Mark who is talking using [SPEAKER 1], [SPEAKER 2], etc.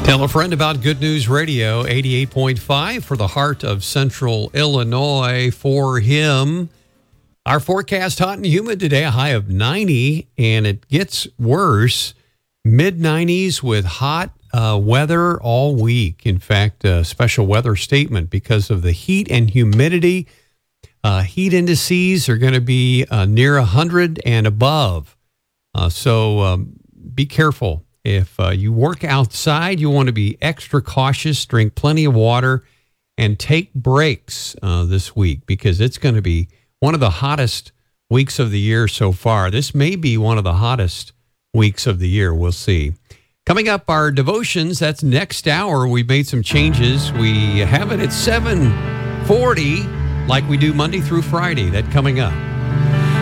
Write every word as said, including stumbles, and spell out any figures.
[SPEAKER 1] Tell a friend about Good News Radio, eighty-eight point five for the heart of central Illinois. For him, our forecast hot and humid today, a high of ninety, and it gets worse. mid nineties with hot uh, weather all week. In fact, a special weather statement because of the heat and humidity. Uh, heat indices are going to be uh, near one hundred and above. Uh, so um, be careful. If uh, you work outside, you want to be extra cautious, drink plenty of water, and take breaks uh, this week because it's going to be one of the hottest weeks of the year so far. This may be one of the hottest weeks of the year. We'll see. Coming up, our devotions. That's next hour. We made some changes. We have it at seven forty like we do Monday through Friday. That coming up.